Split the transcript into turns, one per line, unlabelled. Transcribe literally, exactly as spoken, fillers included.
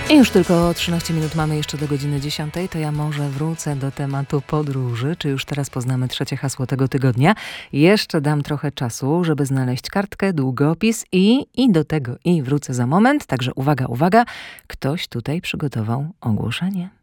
I już tylko trzynaście minut mamy jeszcze do godziny dziesiątej, to ja może wrócę do tematu podróży. Czy już teraz poznamy trzecie hasło tego tygodnia? Jeszcze dam trochę czasu, żeby znaleźć kartkę, długopis i, i do tego i wrócę za moment. Także uwaga, uwaga, ktoś tutaj przygotował ogłoszenie.